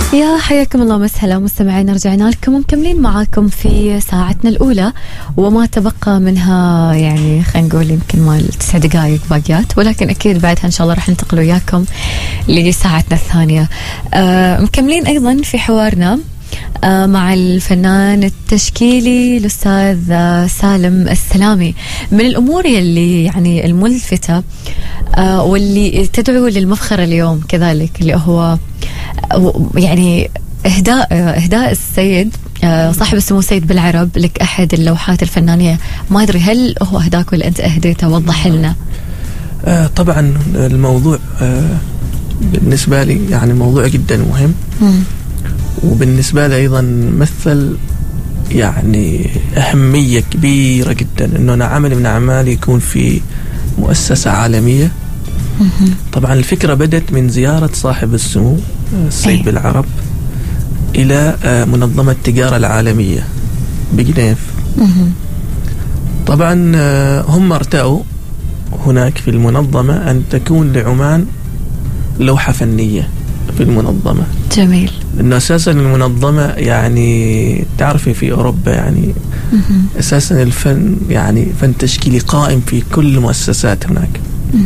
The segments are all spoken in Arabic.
يا حياكم الله مسهلا مستمعين، رجعنا لكم ومكملين معاكم في ساعتنا الأولى وما تبقى منها يعني خلينا نقول يمكن ما 9 دقائق باقيات، ولكن أكيد بعدها إن شاء الله راح ننتقل وياكم لساعتنا الثانية. مكملين أيضا في حوارنا مع الفنان التشكيلي الأستاذ سالم السلامي. من الأمور اللي يعني الملفتة واللي تدعو للمفخرة اليوم كذلك اللي هو يعني إهداء السيد صاحب السمو سيد بالعرب لك أحد اللوحات الفنانية. ما أدري هل هو أهداك ولا أنت أهديته؟ وضح لنا. طبعا الموضوع بالنسبة لي يعني موضوع جدا مهم، وبالنسبة لي أيضا مثل يعني أهمية كبيرة جدا إنه أنا عمل من أعمالي يكون في مؤسسة عالمية. طبعا الفكرة بدت من زيارة صاحب السمو السيد بالعرب إلى منظمة التجارة العالمية بجنيف. طبعا هم ارتأوا هناك في المنظمة أن تكون لعمان لوحة فنية في المنظمة. جميل. لأنه أساسا المنظمة يعني تعرفي في أوروبا يعني أساسا الفن يعني فن تشكيلي قائم في كل المؤسسات هناك.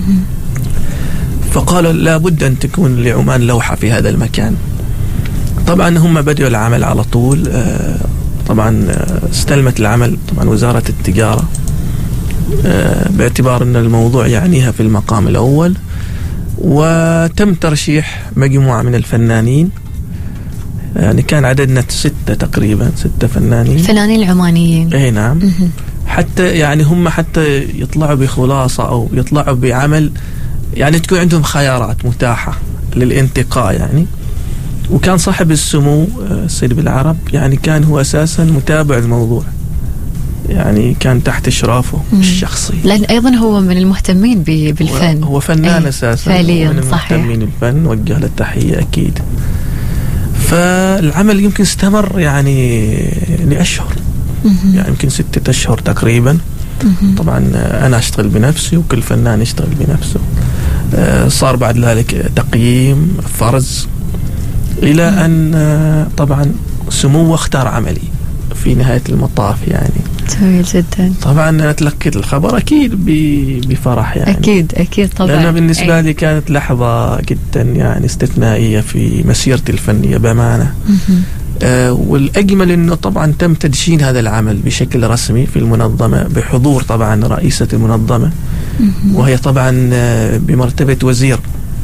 فقالوا لابد أن تكون لعمان لوحة في هذا المكان. طبعا هم بدأوا العمل على طول. طبعا استلمت العمل طبعا وزارة التجارة باعتبار أن الموضوع يعنيها في المقام الأول، وتم ترشيح مجموعة من الفنانين. يعني كان عددنا 6 تقريبا، 6 فنانين العمانيين. اي نعم. حتى يعني هم حتى يطلعوا بخلاصة أو يطلعوا بعمل يعني تكون عندهم خيارات متاحة للانتقاء يعني. وكان صاحب السمو السيد بالعرب يعني كان هو أساسا متابع الموضوع، يعني كان تحت إشرافه الشخصي، لأن أيضا هو من المهتمين بالفن. هو فنان أساسا فعليا من المهتمين بالفن، وجه له التحية أكيد. فالعمل يمكن استمر يعني لأشهر، يعني يمكن 6 أشهر تقريبا. طبعا أنا أشتغل بنفسي وكل فنان يشتغل بنفسه. صار بعد ذلك تقييم فرز إلى أن طبعا سموه اختار عملي في نهاية المطاف يعني. جميل جدا. طبعا أنا تلقيت الخبر أكيد بفرح يعني. أكيد طبعا. لأن بالنسبة لي كانت لحظة جدا يعني استثنائية في مسيرتي الفنية بأمانة. والأجمل أنه طبعا تم تدشين هذا العمل بشكل رسمي في المنظمة بحضور طبعا رئيسة المنظمة، وهي طبعا بمرتبة وزير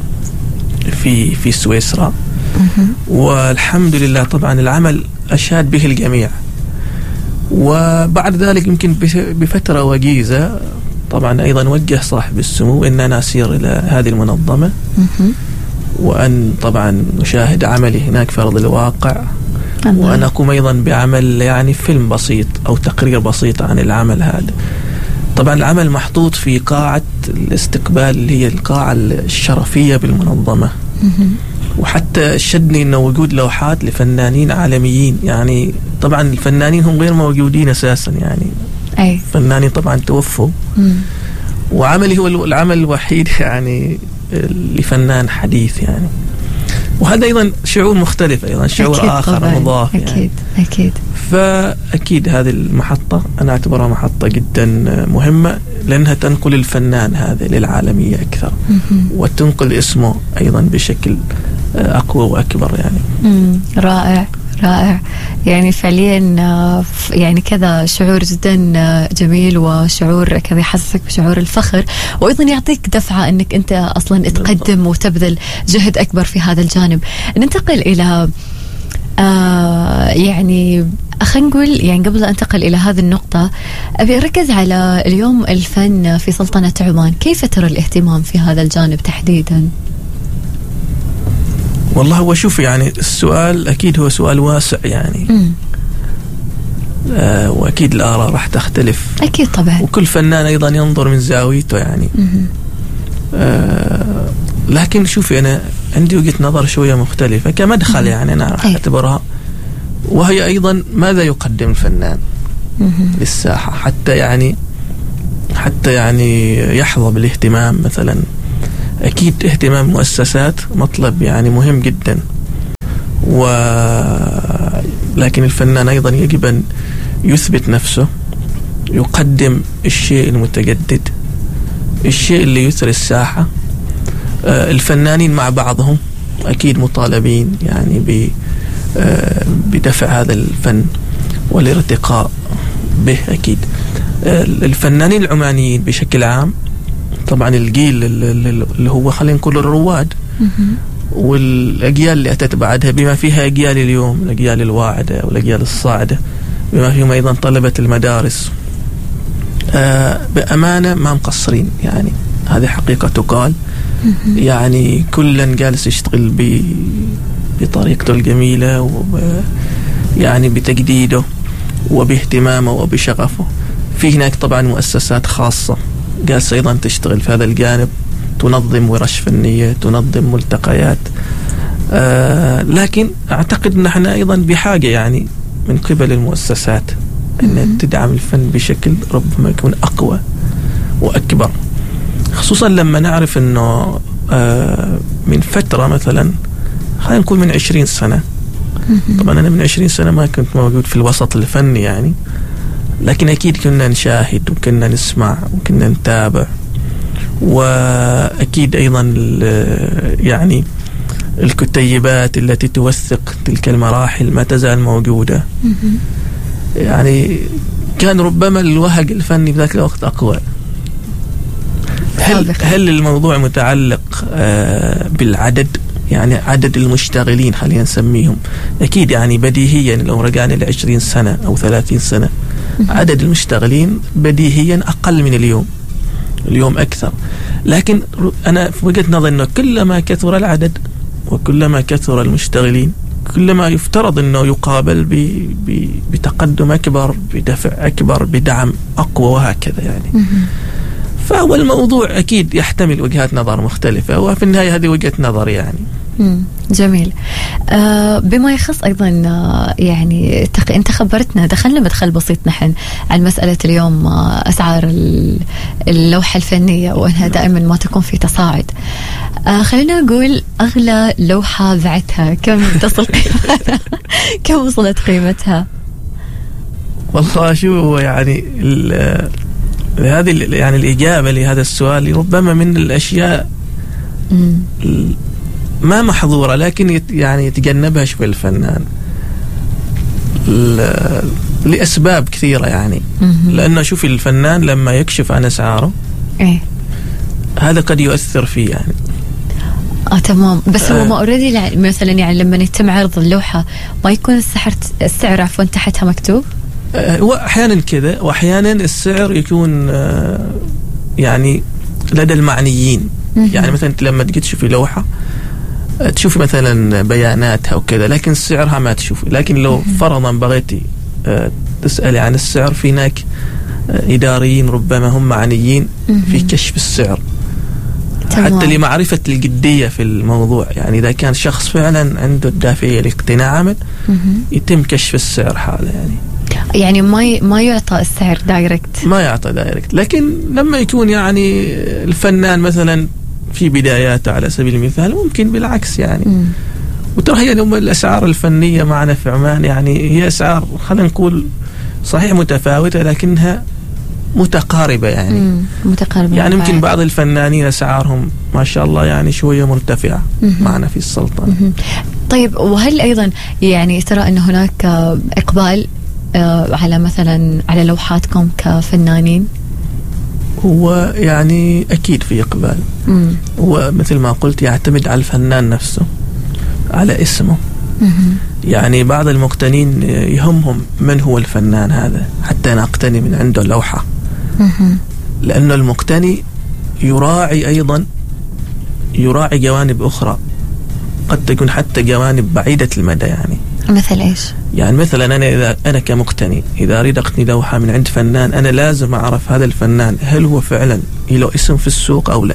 في سويسرا. والحمد لله طبعا العمل أشاد به الجميع. وبعد ذلك يمكن بفترة وجيزة طبعا أيضا وجه صاحب السمو أن أنا أسير إلى هذه المنظمة وأن طبعا نشاهد عملي هناك في أرض الواقع، وأن أقوم أيضا بعمل يعني فيلم بسيط أو تقرير بسيط عن العمل هذا. طبعا العمل محطوط في قاعة الاستقبال اللي هي القاعة الشرفية بالمنظمة. وحتى شدني أنه وجود لوحات لفنانين عالميين، يعني طبعا الفنانين هم غير موجودين أساسا يعني. فنانين طبعا توفوا. وعملي هو العمل الوحيد يعني لفنان حديث يعني. وهذا أيضا شعور مختلف، أيضا شعور آخر طبعاً. مضاف يعني. أكيد. فأكيد هذه المحطة أنا أعتبرها محطة جدا مهمة، لأنها تنقل الفنان هذا للعالمية أكثر، وتنقل اسمه أيضا بشكل أقوى وأكبر يعني. رائع يعني فعليا يعني كذا شعور جدا جميل، وشعور كذا يحسسك بشعور الفخر، وأيضا يعطيك دفعة أنك أنت أصلا تقدم وتبذل جهد أكبر في هذا الجانب. ننتقل إلى يعني خلينا نقول يعني قبل أن أنتقل إلى هذه النقطة أبي أركز على اليوم الفن في سلطنة عمان. كيف ترى الاهتمام في هذا الجانب تحديدا؟ والله هو شوف يعني السؤال أكيد هو سؤال واسع يعني. وأكيد الآراء راح تختلف أكيد طبعا، وكل فنان أيضا ينظر من زاويته يعني. لكن شوفي أنا عندي وجهة نظر شوية مختلفة كمدخل يعني أنا راح أعتبرها، وهي أيضا ماذا يقدم الفنان للساحة حتى يعني يحظى بالاهتمام. مثلا أكيد اهتمام مؤسسات مطلب يعني مهم جدا، لكن الفنان أيضا يجب أن يثبت نفسه، يقدم الشيء المتجدد، الشيء اللي يثري الساحة. الفنانين مع بعضهم أكيد مطالبين يعني بدفع هذا الفن والارتقاء به. أكيد الفنانين العمانيين بشكل عام، طبعا الجيل اللي هو خلينا نقول الرواد والأجيال اللي أتت بعدها، بما فيها أجيال اليوم، الأجيال الواعدة والأجيال الصاعدة، بما فيهم أيضا طلبة المدارس، بأمانة ما مقصرين، يعني هذه حقيقة تقال. يعني كلا جالس يشتغل بطريقته الجميلة يعني بتجديده وباهتمامه وبشغفه. في هناك طبعا مؤسسات خاصة جالسة أيضا تشتغل في هذا الجانب، تنظم ورش فنية، تنظم ملتقيات. لكن أعتقد أن احنا أيضا بحاجة يعني من قبل المؤسسات أن تدعم الفن بشكل ربما يكون أقوى وأكبر، خصوصا لما نعرف أنه من فترة مثلا خلينا نقول من 20 سنة، طبعا أنا من 20 سنة ما كنت موجود في الوسط الفني يعني، لكن أكيد كنا نشاهد وكنا نسمع وكنا نتابع، وأكيد أيضا يعني الكتيبات التي توثق تلك المراحل ما تزال موجودة. يعني كان ربما الوهج الفني بذاك الوقت أقوى. هل الموضوع متعلق بالعدد، يعني عدد المشتغلين خلينا نسميهم؟ أكيد يعني بديهيا لو رجعنا ل20 سنة أو 30 سنة عدد المشتغلين بديهيا أقل من اليوم أكثر. لكن أنا في وجهة نظري أنه كلما كثر العدد وكلما كثر المشتغلين كلما يفترض أنه يقابل بتقدم أكبر، بدفع أكبر، بدعم أقوى، وهكذا يعني. فهو الموضوع أكيد يحتمل وجهات نظر مختلفة، وفي النهاية هذه وجهة نظر يعني. جميل. بما يخص أيضا يعني أنت خبرتنا، دخلنا مدخل بسيط نحن عن مسألة اليوم أسعار اللوحة الفنية وأنها دائما ما تكون في تصاعد. خلينا نقول أغلى لوحة بعتها كم تصل قيمتها؟ كم وصلت قيمتها؟ والله شو يعني هذه يعني الإجابة لهذا السؤال ربما من الأشياء ما محظورة، لكن يعني يتجنبها شوي الفنان لأسباب كثيرة يعني. لأنه شوفي الفنان لما يكشف عن أسعاره هذا قد يؤثر فيه يعني. تمام. بس هو ما أوريدي مثلا يعني لما يتم عرض اللوحة ما يكون السعر عفوا تحتها مكتوب؟ وأحيانا كذا، وأحيانا السعر يكون يعني لدى المعنيين. يعني مثلا لما تجي تشوفي لوحة تشوفي مثلا بياناتها وكذا، لكن سعرها ما تشوفي. لكن لو فرضا بغيتي تسألي عن السعر، في هناك إداريين ربما هم معنيين في كشف السعر حتى لمعرفة الجدية في الموضوع. يعني إذا كان شخص فعلا عنده الدافعية لاقتناء عمل يتم كشف السعر حاله يعني ما يعطى السعر دايركت، ما يعطى دايركت. لكن لما يكون يعني الفنان مثلا في بداياته على سبيل المثال ممكن بالعكس يعني. وترى هي الأسعار الفنية معنا في عمان يعني هي أسعار خلينا نقول صحيح متفاوتة لكنها متقاربة يعني. متقاربة يعني ممكن بعض الفنانين أسعارهم ما شاء الله يعني شوية مرتفعة معنا في السلطنة. طيب، وهل أيضا يعني ترى أن هناك إقبال على مثلا على لوحاتكم كفنانين؟ هو يعني أكيد في إقبال. هو مثل ما قلت يعتمد على الفنان نفسه، على اسمه. يعني بعض المقتنين يهمهم من هو الفنان هذا حتى أنا أقتني من عنده لوحة. لأنه المقتني يراعي أيضا جوانب أخرى قد تكون حتى جوانب بعيدة المدى يعني. مثل إيش؟ يعني مثلا أنا كمقتني إذا أريد أقتني لوحة من عند فنان، أنا لازم أعرف هذا الفنان هل هو فعلا له اسم في السوق أو لا.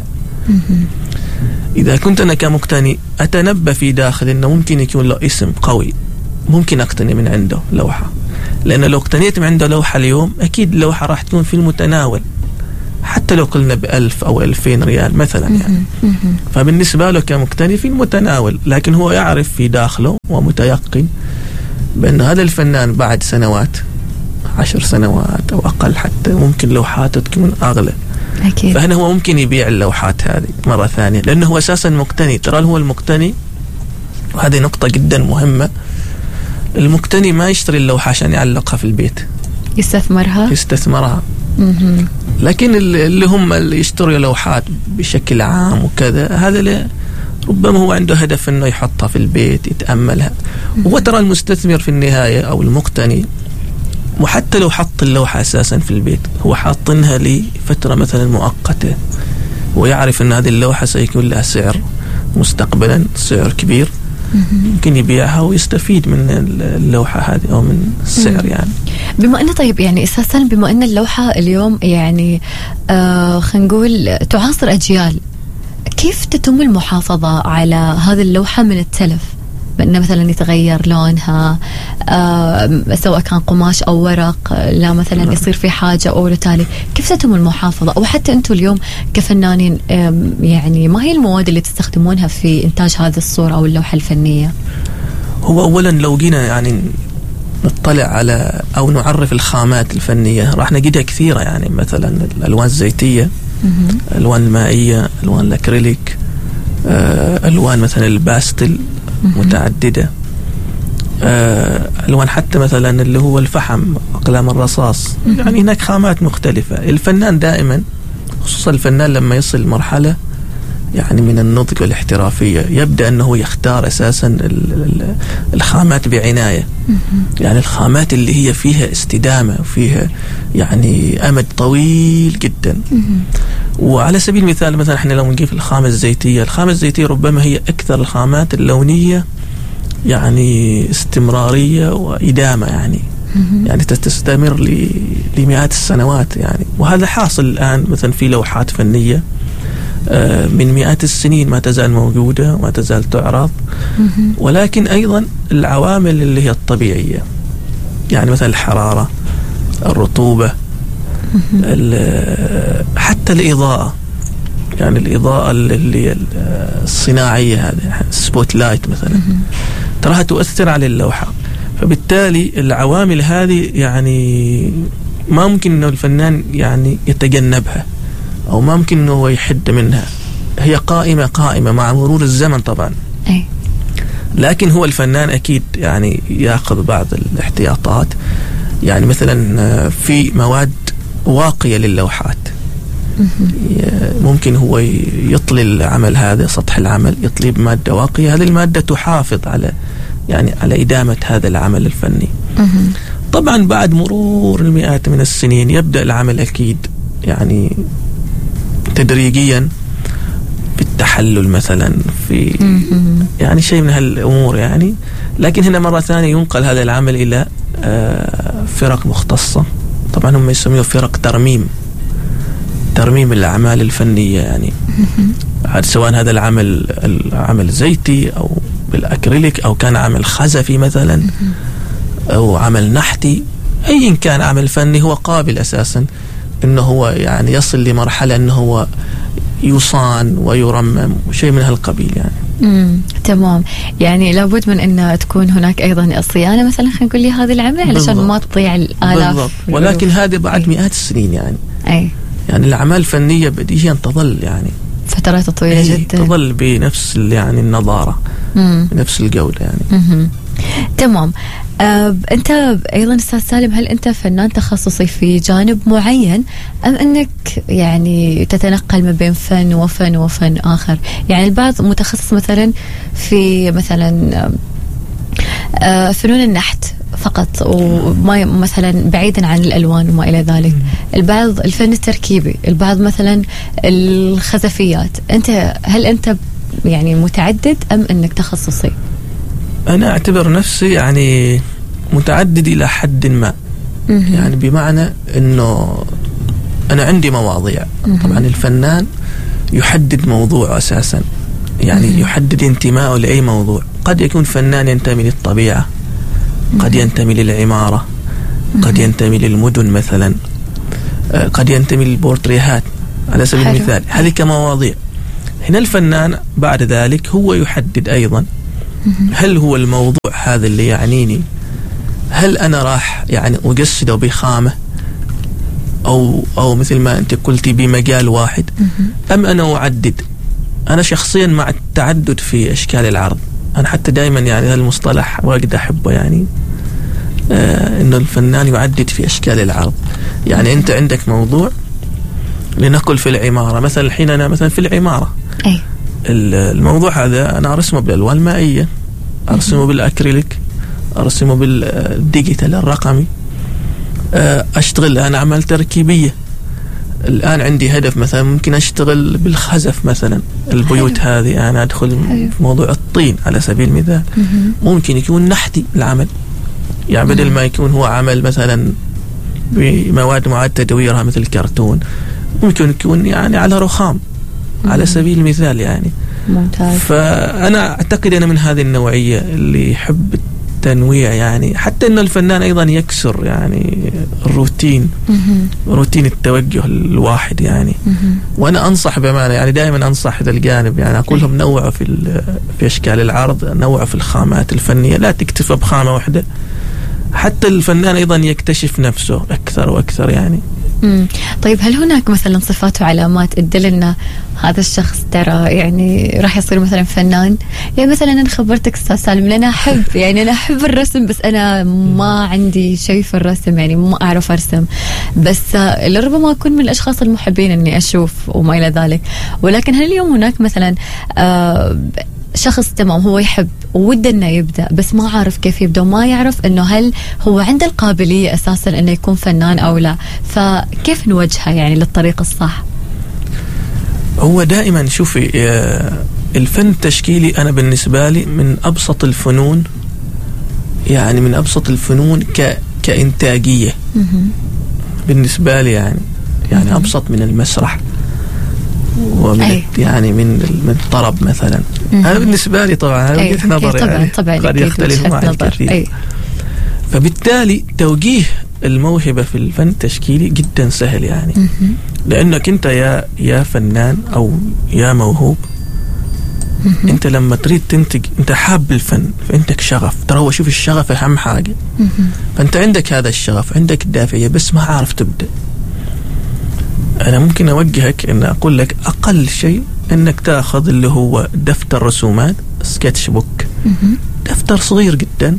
إذا كنت أنا كمقتني أتنبأ في داخل إنه ممكن يكون له اسم قوي، ممكن أقتني من عنده لوحة. لأن لو اقتنيت من عنده لوحة اليوم أكيد اللوحة راح تكون في المتناول، حتى لو قلنا ب1000 أو 2000 ريال مثلا يعني. فبالنسبة له كمقتني في المتناول، لكن هو يعرف في داخله ومتيقن بأن هذا الفنان بعد سنوات 10 سنوات أو أقل حتى ممكن لوحاته تكون أغلى أكيد. فهنا هو ممكن يبيع اللوحات هذه مرة ثانية، لأنه هو أساسا مقتني. ترى هو المقتني، وهذه نقطة جدا مهمة، المقتني ما يشتري اللوحة عشان يعلقها في البيت، يستثمرها. لكن اللي هم اللي يشتروا لوحات بشكل عام وكذا، هذا ربما هو عنده هدف انه يحطها في البيت يتأملها. وترى المستثمر في النهاية او المقتني، وحتى لو حط اللوحة اساسا في البيت، هو حاطنها لفترة مثلا مؤقتة، ويعرف ان هذه اللوحة سيكون لها سعر مستقبلا، سعر كبير، ممكن يبيعها ويستفيد من اللوحة هذه أو من السعر يعني. بما أنه طيب يعني أساسا بما أن اللوحة اليوم يعني خلينا نقول تعاصر أجيال، كيف تتم المحافظة على هذه اللوحة من التلف؟ بأنه مثلا يتغير لونها، سواء كان قماش أو ورق، لا مثلا يصير في حاجة أو تالي، كيف تتم المحافظة؟ أو حتى أنتم اليوم كفنانين يعني ما هي المواد اللي تستخدمونها في إنتاج هذه الصورة أو اللوحة الفنية؟ هو أولا لو جينا يعني نطلع على أو نعرف الخامات الفنية راح نجدها كثيرة، يعني مثلا الألوان الزيتية، الألوان المائية، ألوان الأكريليك، ألوان مثلا الباستل متعددة، ألوان حتى مثلا اللي هو الفحم، أقلام الرصاص. يعني هناك خامات مختلفة. الفنان دائما، خصوصا الفنان لما يصل مرحلة يعني من النضج والاحترافية، يبدأ أنه يختار أساسا الخامات بعناية. يعني الخامات اللي هي فيها استدامة وفيها يعني أمد طويل جدا. وعلى سبيل المثال مثلا احنا لو نجيب الخامة الزيتية ربما هي أكثر الخامات اللونية يعني استمرارية وإدامة، يعني تستمر لمئات السنوات يعني. وهذا حاصل الآن مثلا في لوحات فنية من مئات السنين ما تزال موجودة وما تزال تعرض. ولكن أيضا العوامل اللي هي الطبيعية، يعني مثلا الحرارة، الرطوبة، حتى الإضاءة، يعني الإضاءة اللي الصناعية هذه سبوت لايت مثلا، تراها تؤثر على اللوحة. فبالتالي العوامل هذه يعني ما ممكن أنه الفنان يعني يتجنبها، أو ما ممكن أنه يحد منها. هي قائمة مع مرور الزمن طبعا. لكن هو الفنان أكيد يعني يأخذ بعض الاحتياطات. يعني مثلا في مواد واقية للوحات، ممكن هو يطلي العمل هذا، سطح العمل يطلي بمادة واقية. هذه المادة تحافظ على إدامة هذا العمل الفني. طبعا بعد مرور المئات من السنين يبدأ العمل أكيد يعني تدريجيا بالتحلل مثلا في يعني شيء من هالأمور يعني. لكن هنا مرة ثانية ينقل هذا العمل إلى فرق مختصة، طبعا هم يسميه فرق ترميم الأعمال الفنية يعني. سواء هذا العمل زيتي أو بالأكريليك، أو كان عمل خزفي مثلا، أو عمل نحتي، أي كان عمل فني هو قابل أساسا إنه هو يعني يصل لمرحلة إنه هو يصان ويرمم وشيء من هالقبيل يعني. تمام. يعني لابد من أن تكون هناك أيضا الصيانة مثلا، خلينا نقول لي هذه العمل علشان ما تضيع الآلاف. بالضبط. ولكن هذه بعد مئات السنين يعني. يعني الأعمال الفنية بديهيا تظل يعني فترات طويلة جدا، تظل بنفس يعني النظارة، بنفس الجودة يعني. تمام. أنت أيضا أستاذ سالم، هل أنت فنان تخصصي في جانب معين، أم أنك يعني تتنقل ما بين فن وفن آخر؟ يعني البعض متخصص مثلا في مثلا فنون النحت فقط، وما مثلا بعيدا عن الألوان وما إلى ذلك. البعض الفن التركيبي، البعض مثلا الخزفيات. هل أنت يعني متعدد أم أنك تخصصي؟ أنا أعتبر نفسي يعني متعدد إلى حد ما. يعني بمعنى أنه أنا عندي مواضيع. طبعا الفنان يحدد موضوع أساسا، يعني يحدد انتمائه لأي موضوع. قد يكون فنان ينتمي للطبيعة، قد ينتمي للعمارة، قد ينتمي للمدن مثلا، قد ينتمي للبورتريهات على سبيل المثال. هذه كمواضيع. هنا الفنان بعد ذلك هو يحدد أيضا هل هو الموضوع هذا اللي يعنيني، هل أنا راح يعني أجسده بخامة أو مثل ما أنت قلتي بمجال واحد، أم أنا أعدد. أنا شخصيا مع التعدد في أشكال العرض. أنا حتى دائما يعني هذا المصطلح واجد أحبه، يعني إنه الفنان يعدد في أشكال العرض. يعني أنت عندك موضوع، لنقل في العمارة مثلا، الحين أنا مثلا في العمارة الموضوع هذا أنا أرسمه بالألوان المائية، أرسمه بالأكريليك، أرسمه بالديجيتال الرقمي، أشتغل أنا أعمال تركيبية. الآن عندي هدف مثلا ممكن أشتغل بالخزف مثلا، البيوت هذه أنا أدخل في موضوع الطين على سبيل المثال. ممكن يكون نحتي العمل، يعني بدل ما يكون هو عمل مثلا بمواد معاد تدويرها مثل الكرتون، ممكن يكون يعني على رخام على سبيل المثال يعني. ممتاز. فأنا أعتقد أنا من هذه النوعية اللي يحب التنويع، يعني حتى أن الفنان أيضا يكسر يعني الروتين، روتين التوجه الواحد يعني. وأنا أنصح بمعنى يعني دائما أنصح هذا الجانب، يعني أقول لهم نوعوا في أشكال العرض، نوعوا في الخامات الفنية، لا تكتفى بخامة واحدة. حتى الفنان أيضا يكتشف نفسه أكثر وأكثر يعني. طيب هل هناك مثلا صفات وعلامات تدلنا هذا الشخص ترى يعني راح يصير مثلا فنان؟ يعني مثلا أنا خبرتك أستاذ سالم، أنا أحب يعني أنا أحب الرسم، بس أنا ما عندي شيء في الرسم، يعني ما أعرف أرسم، بس لربما أكون من الأشخاص المحبين إني أشوف وما إلى ذلك. ولكن هل اليوم هناك مثلا شخص تمام هو يحب ووده انه يبدأ، بس ما عارف كيف يبدأ، وما يعرف انه هل هو عنده القابلية اساسا انه يكون فنان او لا، فكيف نوجهه يعني للطريق الصح؟ هو دائما شوفي الفن التشكيلي انا بالنسبة لي من ابسط الفنون، يعني من ابسط الفنون كإنتاجية بالنسبة لي، يعني ابسط من المسرح ومن يعني من الطرب مثلا. هذا بالنسبة لي طبعا هذا وجهة نظر يعني قد يختلف مع الكثير. فبالتالي توجيه الموهبة في الفن التشكيلي جدا سهل يعني. لأنك أنت يا فنان أو يا موهوب، أنت لما تريد تنتج أنت حاب الفن، فأنتك شغف. ترى هو شوف الشغف أهم حاجة. فأنت عندك هذا الشغف، عندك الدافعية، بس ما عارف تبدأ. أنا ممكن أوجهك إن أقول لك أقل شيء إنك تأخذ اللي هو دفتر رسومات، سكتش بوك، دفتر صغير جدا،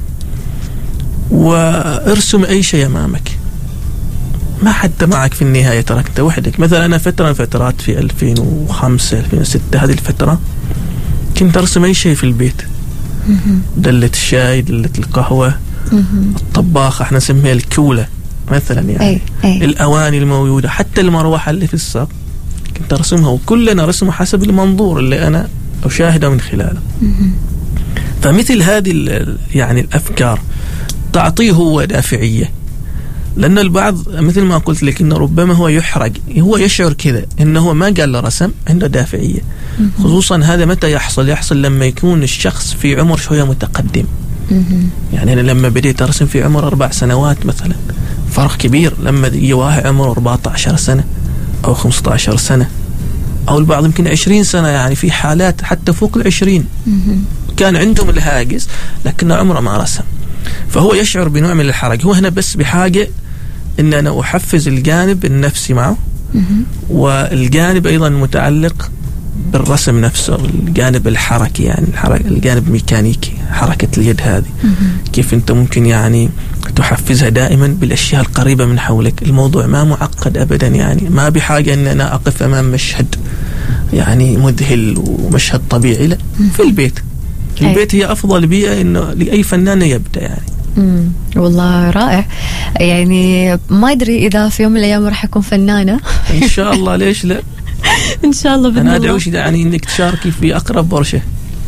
وارسم أي شيء أمامك. ما حتى معك في النهاية، تراك أنت وحدك. مثلا أنا فترة من فترات في 2005 2006 هذه الفترة كنت أرسم أي شيء في البيت، دلة الشاي، دلة القهوة، الطباخة احنا نسميها الكولة مثلا يعني. الأواني الموجودة، حتى المروحة اللي في السقف كنت أرسمها، وكلنا رسمه حسب المنظور اللي أنا أشاهده من خلاله. فمثل هذه يعني الأفكار تعطيه هو دافعية. لأن البعض مثل ما قلت لك إنه ربما هو يحرج، هو يشعر كذا إنه هو ما قال له رسم، عنده دافعية. خصوصا هذا متى يحصل لما يكون الشخص في عمر شوية متقدم. يعني أنا لما بديت أرسم في عمر 4 سنوات مثلا، فرق كبير لما يجي واحد عمره 14 سنة أو 15 سنة، أو البعض يمكن 20 سنة. يعني في حالات حتى فوق 20 كان عندهم الهاجس لكن عمره ما رسم. فهو يشعر بنوع من الحرج. هو هنا بس بحاجة إن أنا أحفز الجانب النفسي معه، والجانب أيضا متعلق بالرسم نفسه، الجانب الحركي، يعني الجانب الميكانيكي، حركة اليد هذه. كيف أنت ممكن يعني تحفزها دائما بالأشياء القريبة من حولك. الموضوع ما معقد أبدا، يعني ما بحاجة أن أنا أقف أمام مشهد يعني مذهل ومشهد طبيعي. لا، في البيت. البيت هي أفضل بيئة إنه لأي فنان يبدأ يعني. والله رائع. يعني ما أدري إذا في يوم من الأيام راح أكون فنانة إن شاء الله، ليش لا؟ إن شاء الله. أنا أدعوش يعني إنك تشاركي في أقرب ورشة. إن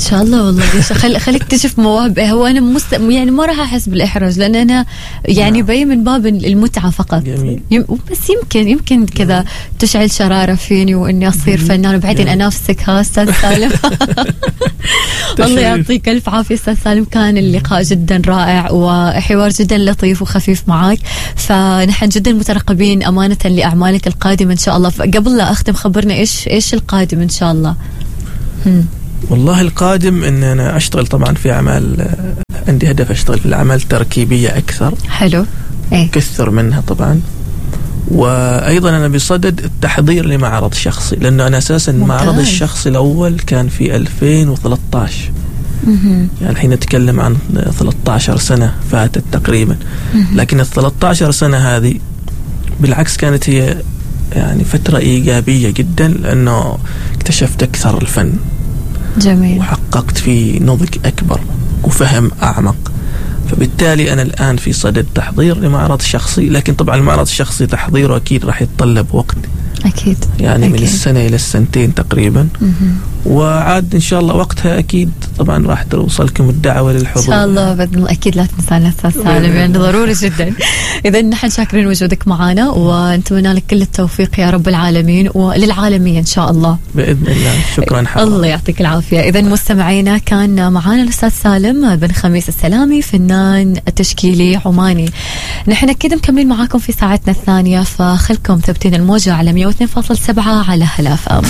إن شاء الله والله. خليك تشوف مواهبه. هو أنا يعني ما راح أحس بالإحراج لأن أنا يعني بي من باب المتعة فقط. بس يمكن كذا تشعل شرارة فيني وإني أصير فنان وبعدين أنافسك. أستاذ سالم الله يعطيك ألف عافية أستاذ سالم، كان اللقاء جدا رائع وحوار جدا لطيف وخفيف معاك، فنحن جدا مترقبين أمانة لأعمالك القادمة إن شاء الله. قبل لا أختم خبرنا إيش القادم إن شاء الله؟ والله القادم إن أنا أشتغل طبعا في أعمال، عندي هدف أشتغل في الأعمال التركيبية أكثر. حلو. كثر منها طبعا. وأيضا أنا بصدد التحضير لمعرض شخصي، لأنه أنا أساسا معرض الشخصي الأول كان في 2013. يعني الحين نتكلم عن 13 سنة فاتت تقريبا. لكن 13 سنة هذه بالعكس كانت هي يعني فترة إيجابية جدا، لأنه اكتشفت أكثر الفن. جميل. وحققت فيه نضج أكبر وفهم أعمق. فبالتالي أنا الآن في صدد تحضير لمعرض شخصي، لكن طبعا المعرض الشخصي تحضيره أكيد راح يتطلب وقت. أكيد. يعني أكيد. من السنة إلى السنتين تقريبا. وعاد إن شاء الله وقتها أكيد طبعا راح توصلكم الدعوة للحضور. إن شاء الله بإذن الله. أكيد لا تنسانا أستاذ سالم، يعني ضروري جدا. إذا نحن شاكرين وجودك معنا ونتمنى لك كل التوفيق يا رب العالمين وللعالمية إن شاء الله بإذن الله. شكرا حضرتك. الله يعطيك العافية. إذا مستمعينا كان معنا الأستاذ سالم بن خميس السلامي، فنان تشكيلي عماني. نحن أكيد مكملين معاكم في ساعتنا الثانية، فخلكم ثبتين الموجة على 102.7 على هلا FM.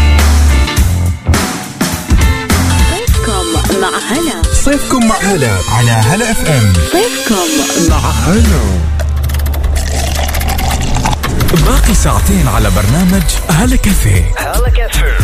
مع هلا. صيفكم مع هلا على هلا FM. صيفكم مع هلا. باقي ساعتين على برنامج هلا كافيه. هلا كافيه.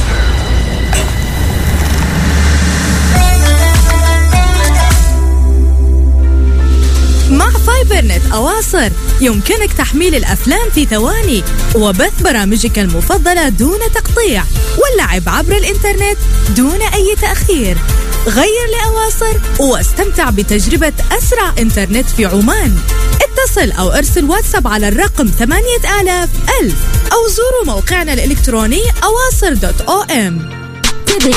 مع فايبرنت أواصر يمكنك تحميل الأفلام في ثواني وبث برامجك المفضلة دون تقطيع واللعب عبر الإنترنت دون أي تأخير. غير لأواصر واستمتع بتجربة أسرع إنترنت في عمان. اتصل أو ارسل واتساب على الرقم 8000 أو زوروا موقعنا الإلكتروني awasr.om.